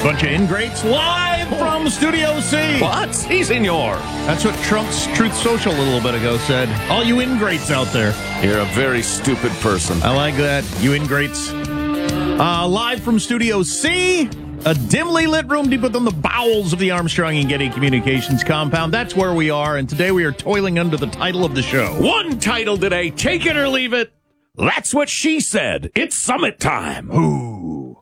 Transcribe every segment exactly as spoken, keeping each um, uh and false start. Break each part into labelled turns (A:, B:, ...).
A: Bunch of ingrates live from Studio C.
B: What? He's in your.
A: That's what Trump's Truth Social a little bit ago said. All you ingrates out there.
B: You're a very stupid person.
A: I like that. You ingrates. Uh, live from Studio C, a dimly lit room deep within the bowels of the Armstrong and Getty Communications compound. That's where we are, and today we are toiling under the title of the show.
B: One title today, take it or leave it. That's what she said. It's summit time.
A: Ooh.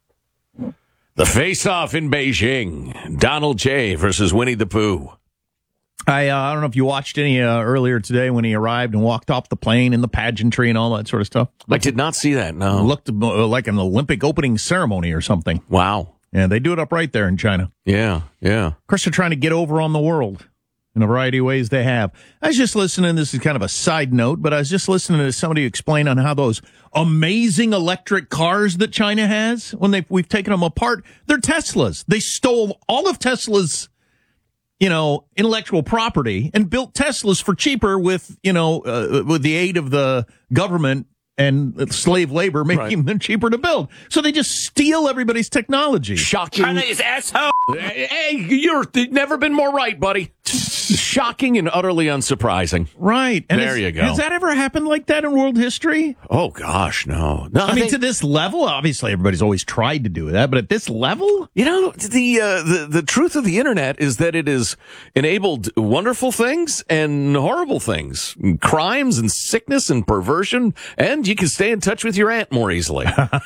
B: The face-off in Beijing. Donald J. versus Winnie the Pooh.
A: I uh, I don't know if you watched any uh, earlier today when he arrived and walked off the plane in the pageantry and all that sort of stuff.
B: I did not see that, no.
A: It looked uh, like an Olympic opening ceremony or something.
B: Wow.
A: Yeah, they do it up right there in China.
B: Yeah, yeah.
A: Of course, they're trying to get over on the world in a variety of ways they have. I was just listening, this is kind of a side note, but I was just listening to somebody explain on how those amazing electric cars that China has, when they we've taken them apart, they're Teslas. They stole all of Tesla's, you know, intellectual property and built Teslas for cheaper with, you know, uh, with the aid of the government and slave labor, making
B: right.
A: them cheaper to build. So they just steal everybody's technology.
B: Shocking. China is asshole. Hey, you're never been more right, buddy. Shocking and utterly unsurprising.
A: Right. And
B: there
A: is,
B: you go.
A: Has that ever happened like that in world history?
B: Oh, gosh, no. no
A: I, I mean,
B: think,
A: to this level, obviously everybody's always tried to do that, but at this level?
B: You know, the, uh, the, the truth of the internet is that it has enabled wonderful things and horrible things, crimes and sickness and perversion, and you can stay in touch with your aunt more easily.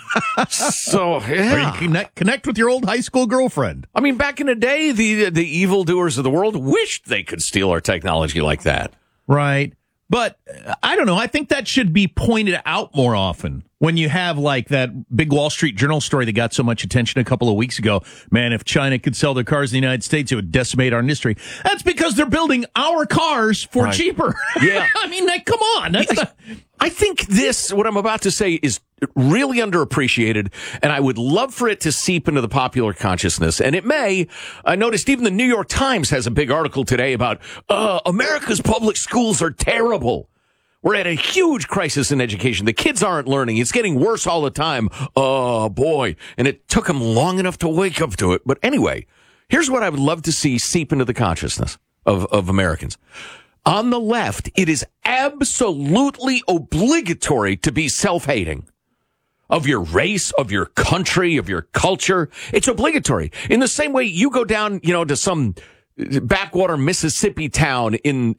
B: So, yeah.
A: Or you connect, connect with your old high school girlfriend.
B: I mean, back in the day, the the evildoers of the world wished they could steal our technology like that.
A: Right. But uh, I don't know. I think that should be pointed out more often when you have like that big Wall Street Journal story that got so much attention a couple of weeks ago. Man, if China could sell their cars in the United States, it would decimate our industry. That's because they're building our cars for
B: right.
A: cheaper.
B: Yeah.
A: I mean, like, come on. That's
B: I,
A: not...
B: I think this, what I'm about to say, is really underappreciated, and I would love for it to seep into the popular consciousness. And it may. I noticed even the New York Times has a big article today about uh, America's public schools are terrible. We're at a huge crisis in education. The kids aren't learning. It's getting worse all the time. Oh, boy. And it took them long enough to wake up to it. But anyway, here's what I would love to see seep into the consciousness of, of Americans. On the left, it is absolutely obligatory to be self-hating. Of your race, of your country, of your culture. It's obligatory. In the same way you go down, you know, to some backwater Mississippi town in